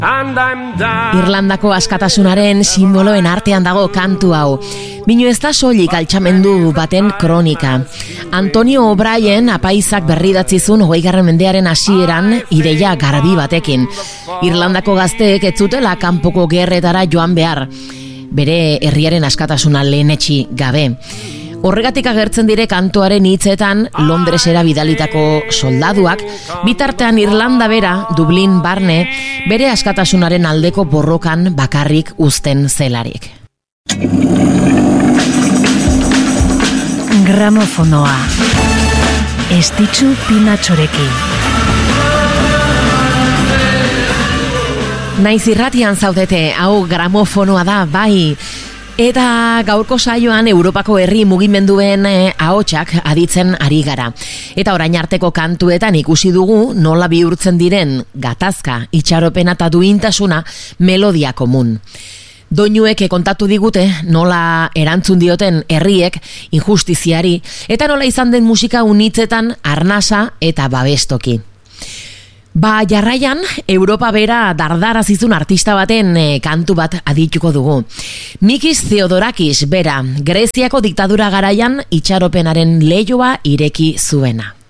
Irlandako askatasunaren simboloen artean dago kantu hau. Bino ez da soilik altxamendu baten kronika. Antonio O'Brien apaizak berridatzizun 20. mendearen hasieran ideia garbi batekin. Irlandako gazteek ez zutela kanpoko gerretara joan behar, bere herriaren askatasuna lehenetsi gabe. Horregatik agertzen dire kantuaren hitzetan Londresera bidalitako soldaduak, bitartean Irlanda bera, Dublin barne, bere askatasunaren aldeko borrokan bakarrik uzten zelarik. Gramofonoa. Estitxu Pinatxorekin. Naiz irratian zaudete, hau gramofonoa da, bai. Eta gaurko saioan Europako herri mugimenduen ahotsak aditzen ari gara. Eta orain arteko kantuetan ikusi dugu nola bihurtzen diren gatazka, itxaropena eta duintasuna melodia komun. Doinuek kontatu digute nola erantzun dioten herriek injustiziari eta nola izan den musika unitzetan arnasa eta babestoki. Jarraian, Europa bera dardarazizun artista baten kantu bat adituko dugu. Mikis Theodorakis bera, Greziako diktadura garaian itxaropenaren leihoa ireki zuena.